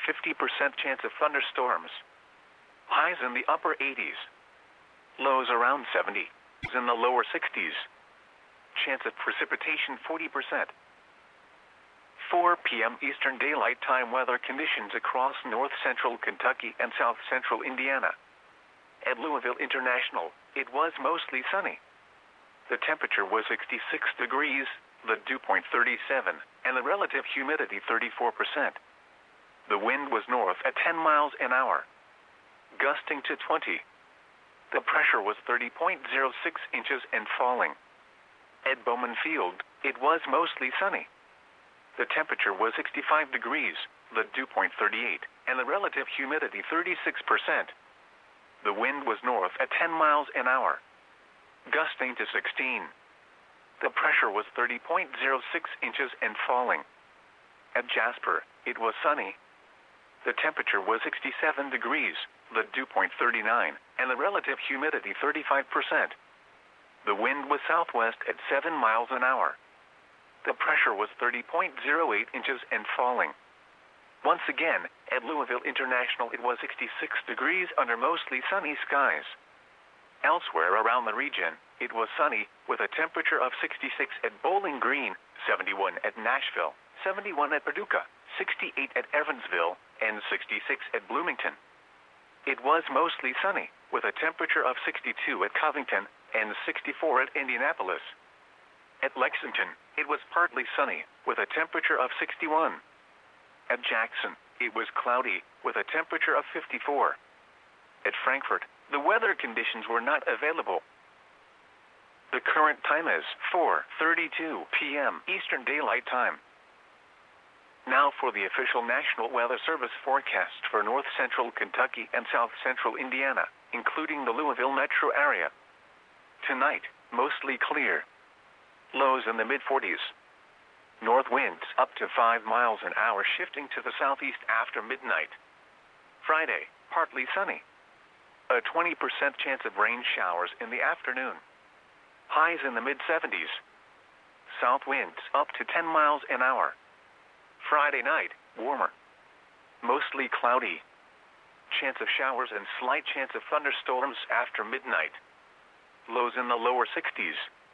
50% chance of thunderstorms. Highs in the upper 80s. Lows around 70. In the lower 60s. Chance of precipitation 40%. 4 p.m. Eastern Daylight Time weather conditions across north central Kentucky and south central Indiana. At Louisville International, it was mostly sunny. The temperature was 66 degrees, the dew point 37, and the relative humidity 34%. The wind was north at 10 miles an hour, gusting to 20. The pressure was 30.06 inches and falling. At Bowman Field, it was mostly sunny. The temperature was 65 degrees, the dew point 38, and the relative humidity 36%. The wind was north at 10 miles an hour, gusting to 16. The pressure was 30.06 inches and falling. At Jasper, it was sunny. The temperature was 67 degrees, the dew point 39, and the relative humidity 35%. The wind was southwest at 7 miles an hour. The pressure was 30.08 inches and falling. Once again, at Louisville International, it was 66 degrees under mostly sunny skies. Elsewhere around the region, it was sunny with a temperature of 66 at Bowling Green, 71 at Nashville, 71 at Paducah, 68 at Evansville, and 66 at Bloomington. It was mostly sunny with a temperature of 62 at Covington and 64 at Indianapolis. At Lexington, it was partly sunny with a temperature of 61. At Jackson, it was cloudy with a temperature of 54. At Frankfort, the weather conditions were not available. The current time is 4:32 p.m. Eastern Daylight Time. Now for the official National Weather Service forecast for north central Kentucky and south central Indiana, including the Louisville metro area. Tonight, mostly clear. Lows in the mid-40s. North winds up to 5 miles an hour, shifting to the southeast after midnight. Friday, partly sunny. A 20% chance of rain showers in the afternoon. Highs in the mid-70s. South winds up to 10 miles an hour. Friday night, warmer. Mostly cloudy. Chance of showers and slight chance of thunderstorms after midnight. Lows in the lower 60s.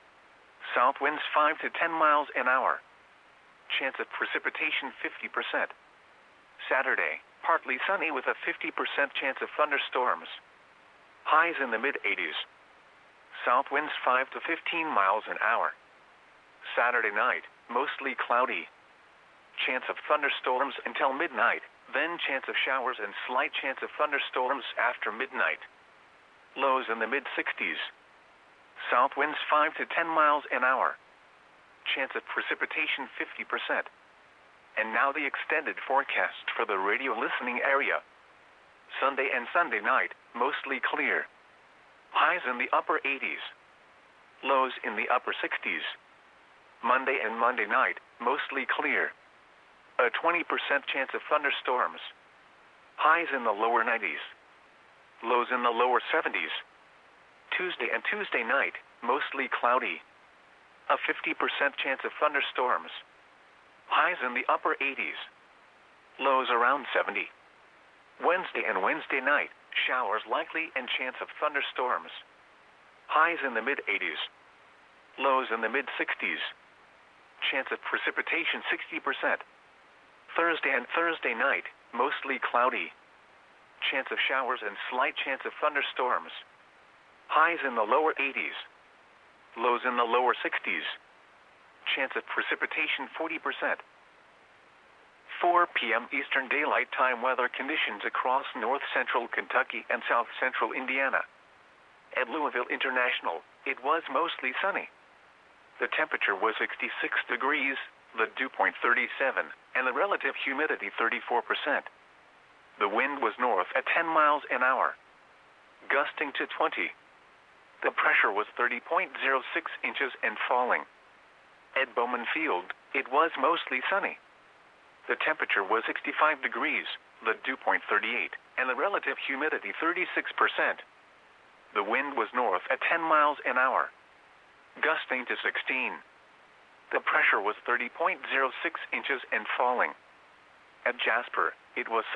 South winds 5 to 10 miles an hour. Chance of precipitation 50%. Saturday, partly sunny with a 50% chance of thunderstorms. Highs in the mid-80s. South winds 5 to 15 miles an hour. Saturday night, mostly cloudy. Chance of thunderstorms until midnight, then chance of showers and slight chance of thunderstorms after midnight. Lows in the mid-60s. South winds 5 to 10 miles an hour. Chance of precipitation 50%. And now the extended forecast for the radio listening area. Sunday and Sunday night, mostly clear. Highs in the upper 80s. Lows in the upper 60s. Monday and Monday night, mostly clear. A 20% chance of thunderstorms. Highs in the lower 90s. Lows in the lower 70s. Tuesday and Tuesday night, mostly cloudy. A 50% chance of thunderstorms. Highs in the upper 80s. Lows around 70. Wednesday and Wednesday night, showers likely and chance of thunderstorms. Highs in the mid-80s. Lows in the mid-60s. Chance of precipitation 60%. Thursday and Thursday night, mostly cloudy. Chance of showers and slight chance of thunderstorms. Highs in the lower 80s. Lows in the lower 60s. Chance of precipitation 40%. 4 p.m. Eastern Daylight Time weather conditions across north central Kentucky and south central Indiana. At Louisville International, it was mostly sunny. The temperature was 66 degrees, the dew point 37, and the relative humidity 34%. The wind was north at 10 miles an hour, gusting to 20. The pressure was 30.06 inches and falling. At Bowman Field, it was mostly sunny. The temperature was 65 degrees, the dew point 38, and the relative humidity 36%. The wind was north at 10 miles an hour, gusting to 16. The pressure was 30.06 inches and falling. At Jasper, it was